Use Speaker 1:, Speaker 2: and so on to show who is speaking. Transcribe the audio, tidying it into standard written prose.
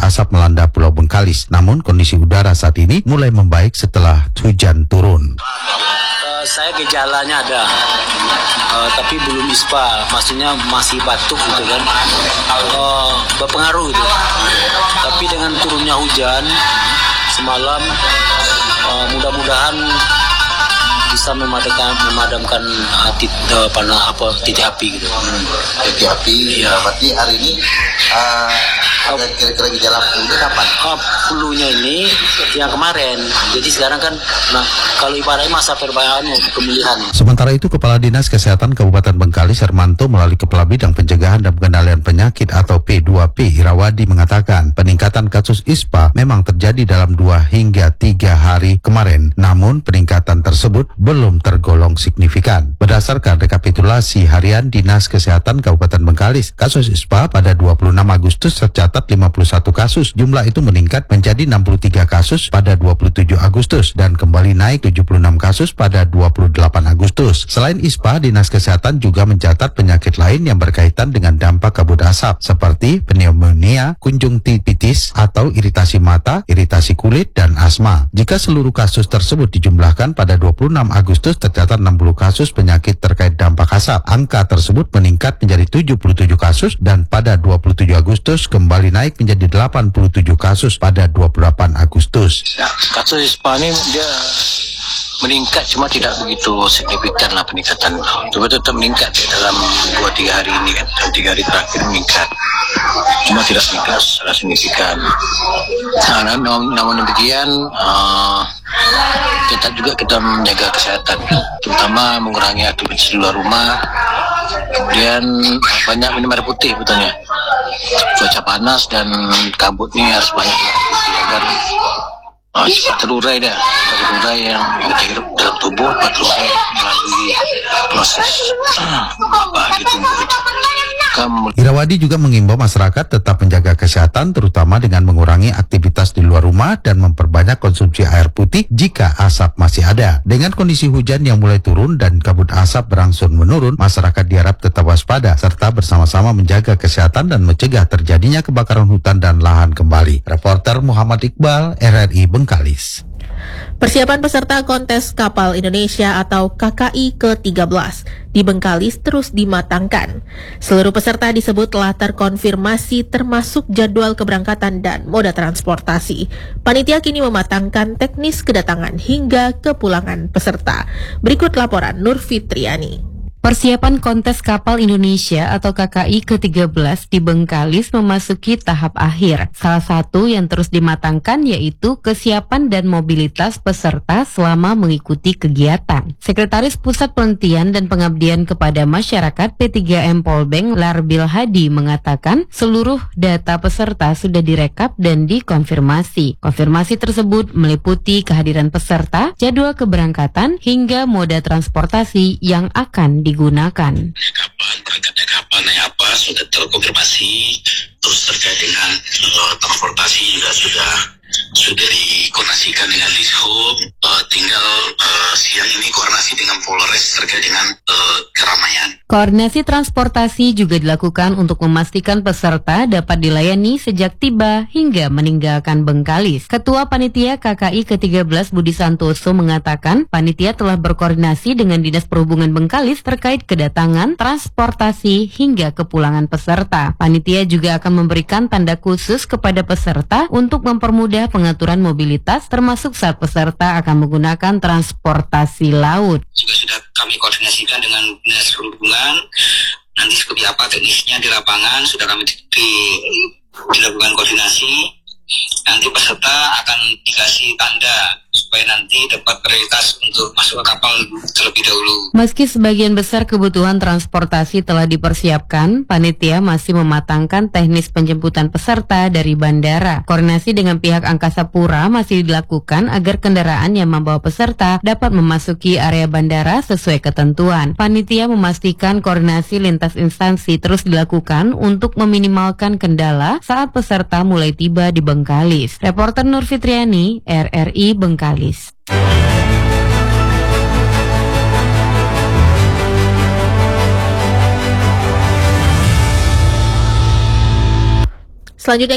Speaker 1: asap melanda Pulau Bengkalis. Namun kondisi udara saat ini mulai membaik setelah hujan turun.
Speaker 2: Saya gejalanya ada, tapi belum ispa, maksudnya masih batuk gitu kan, berpengaruh gitu. Tapi dengan turunnya hujan semalam, mudah-mudahan bisa memadamkan titik api gitu.
Speaker 3: Titik api, ya. Berarti hari ini ada kira-kira gejala flu kapan?
Speaker 2: Flu-nya ini yang kemarin. Jadi sekarang kan, kalau ibaratnya masa pemilihan.
Speaker 1: Sementara itu, Kepala Dinas Kesehatan Kabupaten Bengkalis Hermanto melalui Kepala Bidang Pencegahan dan Pengendalian Penyakit atau P2P Irawadi mengatakan peningkatan kasus ISPA memang terjadi dalam 2 hingga 3 hari kemarin. Namun peningkatan tersebut belum tergolong signifikan. Berdasarkan rekapitulasi harian Dinas Kesehatan Kabupaten Bengkalis, kasus ISPA pada 26 Agustus tercatat 51 kasus. Jumlah itu meningkat menjadi 63 kasus pada 27 Agustus dan kembali naik 76 kasus pada 28 Agustus. Selain ISPA, Dinas Kesehatan juga mencatat penyakit lain yang berkaitan dengan dampak kabut asap seperti pneumonia, konjungtivitis atau iritasi mata, iritasi kulit, dan asma. Jika seluruh kasus tersebut dijumlahkan pada 26 Agustus tercatat 60 kasus penyakit terkait dampak asap. Angka tersebut meningkat menjadi 77 kasus dan pada 27 Agustus kembali naik menjadi 87 kasus pada 28 Agustus.
Speaker 2: Ya, kasus ISPA ini dia meningkat, cuma tidak begitu signifikan lah peningkatan. Coba tetap meningkat dalam 2-3 hari ini kan, 3 hari terakhir meningkat, cuma tidak meningkat secara signifikan. Namun demikian tetap juga kita menjaga kesehatan, terutama mengurangi aktivitas di luar rumah, kemudian banyak minum air putih betulnya. Cuaca panas dan kabut ini harus banyak agar cepat terurai yang terhirup dalam tubuh, terurai melalui proses bagi tubuh.
Speaker 1: Irawadi juga mengimbau masyarakat tetap menjaga kesehatan, terutama dengan mengurangi aktivitas di luar rumah dan memperbanyak konsumsi air putih jika asap masih ada. Dengan kondisi hujan yang mulai turun dan kabut asap berangsur menurun, masyarakat diharap tetap waspada serta bersama-sama menjaga kesehatan dan mencegah terjadinya kebakaran hutan dan lahan kembali. Reporter Muhammad Iqbal, RRI Bengkalis.
Speaker 4: Persiapan peserta kontes kapal Indonesia atau KKI ke-13 di Bengkalis terus dimatangkan. Seluruh peserta disebut telah terkonfirmasi termasuk jadwal keberangkatan dan moda transportasi. Panitia kini mematangkan teknis kedatangan hingga kepulangan peserta. Berikut laporan Nur Fitriani.
Speaker 5: Persiapan kontes kapal Indonesia atau KKI ke-13 di Bengkalis memasuki tahap akhir. Salah satu yang terus dimatangkan yaitu kesiapan dan mobilitas peserta selama mengikuti kegiatan. Sekretaris Pusat Penelitian dan Pengabdian kepada Masyarakat P3M Polbeng Larbil Hadi mengatakan seluruh data peserta sudah direkap dan dikonfirmasi. Konfirmasi tersebut meliputi kehadiran peserta, jadwal keberangkatan, hingga moda transportasi yang akan digunakan.
Speaker 6: Kapan berangkatnya, kapan naik apa sudah terkonfirmasi. Terus terkait dengan transportasi juga sudah dikoordinasikan dengan Dishub. Tinggal siang ini koordinasi dengan Polres terkait dengan keramaian.
Speaker 5: Koordinasi transportasi juga dilakukan untuk memastikan peserta dapat dilayani sejak tiba hingga meninggalkan Bengkalis. Ketua Panitia KKI ke-13 Budi Santoso mengatakan panitia telah berkoordinasi dengan Dinas Perhubungan Bengkalis terkait kedatangan, transportasi, hingga kepulangan peserta. Panitia juga akan memberikan tanda khusus kepada peserta untuk mempermudah pengaturan mobilitas termasuk saat peserta akan menggunakan transportasi laut.
Speaker 6: Juga sudah kami koordinasikan dengan Dinas Perhubungan, nanti seperti apa teknisnya di lapangan sudah kami dilakukan koordinasi. Nanti peserta akan dikasih tanda supaya nanti dapat prioritas untuk masuk ke kapal terlebih dahulu.
Speaker 5: Meski sebagian besar kebutuhan transportasi telah dipersiapkan, panitia masih mematangkan teknis penjemputan peserta dari bandara. Koordinasi dengan pihak Angkasa Pura masih dilakukan agar kendaraan yang membawa peserta dapat memasuki area bandara sesuai ketentuan. Panitia memastikan koordinasi lintas instansi terus dilakukan untuk meminimalkan kendala saat peserta mulai tiba di Bengkalis. Reporter Nur Fitriani, RRI Bengkalis.
Speaker 4: Selanjutnya